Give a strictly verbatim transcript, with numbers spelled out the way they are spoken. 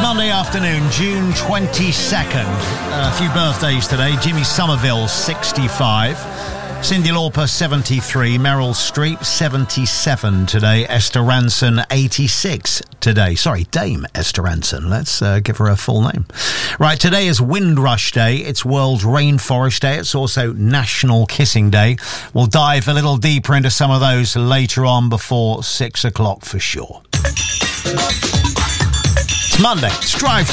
Monday afternoon, June twenty-second. A few birthdays today. Jimmy Somerville, sixty-five. Cyndi Lauper, seventy-three. Meryl Streep, seventy-seven today. Esther Rantzen, eighty-six today. Sorry, Dame Esther Rantzen. Let's uh, give her a full name. Right, today is Windrush Day. It's World Rainforest Day. It's also National Kissing Day. We'll dive a little deeper into some of those later on before six o'clock for sure. It's Monday. Strive